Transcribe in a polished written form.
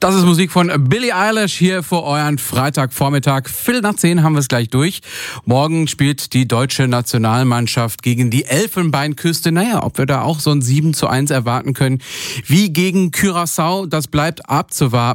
Das ist Musik von Billie Eilish hier für euren Freitagvormittag. 9:45 haben wir es gleich durch. Morgen spielt die deutsche Nationalmannschaft gegen die Elfenbeinküste. Naja, ob wir da auch so ein 7:1 erwarten können wie gegen Curaçao, das bleibt abzuwarten.